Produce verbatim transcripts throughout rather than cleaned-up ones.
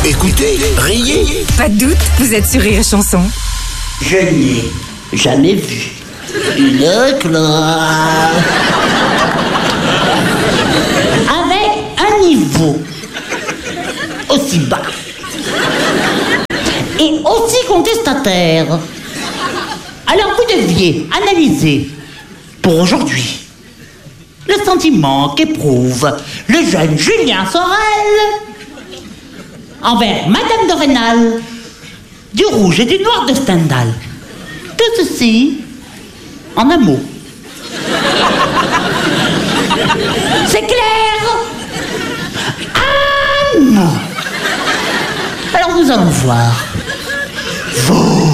Écoutez, riez. Pas de doute, vous êtes sur Rire et Chanson. Je n'ai jamais vu une classe avec un niveau aussi bas et aussi contestataire. Alors vous deviez analyser pour aujourd'hui le sentiment qu'éprouve le jeune Julien Sorel envers Madame de Rênal, du rouge et du noir de Stendhal. Tout ceci en un mot. C'est clair? Ah non! Alors nous allons voir. Vous,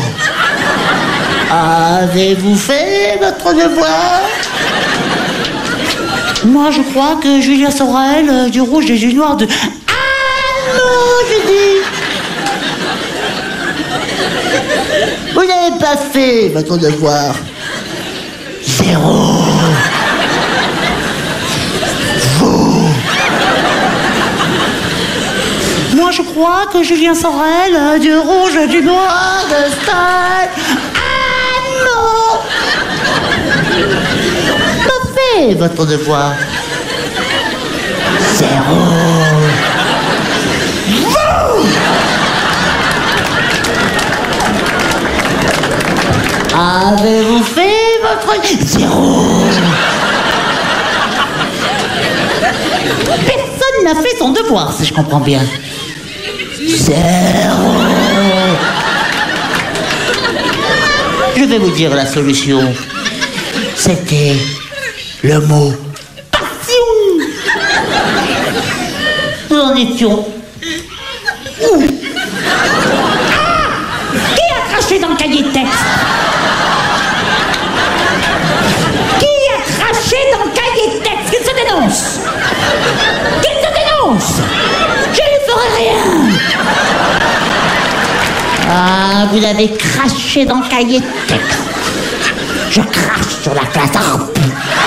avez-vous fait votre devoir? Moi, je crois que Julien Sorel, euh, du rouge et du noir de... Ah non, je dis... Vous n'avez pas fait votre devoir. Zéro. Vous. Moi, je crois que Julien Sorel, euh, du rouge et du noir de Stendhal... Ah non! Votre devoir. Zéro. Vous. Avez-vous fait votre... Zéro. Personne n'a fait son devoir, si je comprends bien. Zéro. Je vais vous dire la solution. C'était... le mot passion. Nous en étions où? Ah! Qui a craché dans le cahier de texte? Qui a craché dans le cahier de texte? Qu'il se dénonce! Qu'il se dénonce! Je ne ferai rien! Ah, vous avez craché dans le cahier de texte. Je crache sur la classe.